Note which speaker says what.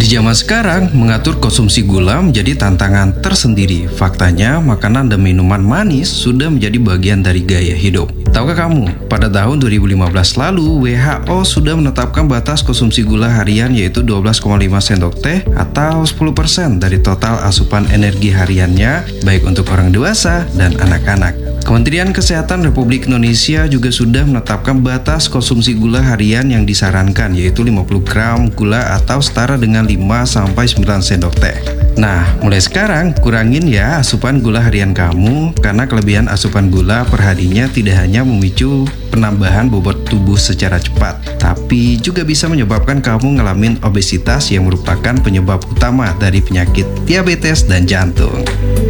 Speaker 1: zaman sekarang, mengatur konsumsi gula menjadi tantangan tersendiri. Faktanya, makanan dan minuman manis sudah menjadi bagian dari gaya hidup. Tahukah kamu, pada tahun 2015 lalu, WHO sudah menetapkan batas konsumsi gula harian yaitu 12,5 sendok teh atau 10% dari total asupan energi hariannya, baik untuk orang dewasa dan anak-anak. Kementerian Kesehatan Republik Indonesia juga sudah menetapkan batas konsumsi gula harian yang disarankan yaitu 50 gram gula atau setara dengan 5-9 sendok teh. Nah, mulai sekarang kurangin ya asupan gula harian kamu karena kelebihan asupan gula per harinya tidak hanya memicu penambahan bobot tubuh secara cepat, tapi juga bisa menyebabkan kamu ngalamin obesitas yang merupakan penyebab utama dari penyakit diabetes dan jantung.